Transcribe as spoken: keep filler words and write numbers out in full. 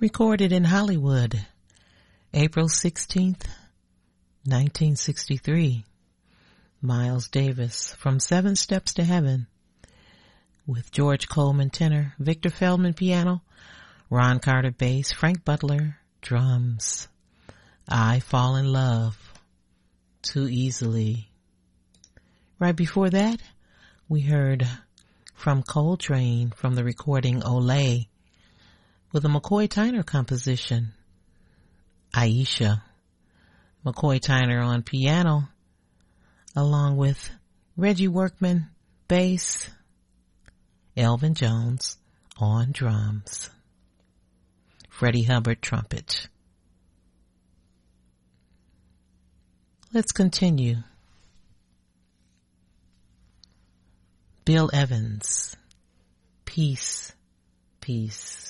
Recorded in Hollywood, April sixteenth, nineteen sixty-three. Miles Davis, From Seven Steps to Heaven, with George Coleman tenor, Victor Feldman piano, Ron Carter bass, Frank Butler drums. I Fall in Love, Too Easily. Right before that, we heard from Coltrane from the recording Olé with a McCoy Tyner composition, Aisha. McCoy Tyner on piano, along with Reggie Workman bass, Elvin Jones on drums, Freddie Hubbard trumpet. Let's continue. Bill Evans, Peace, Peace.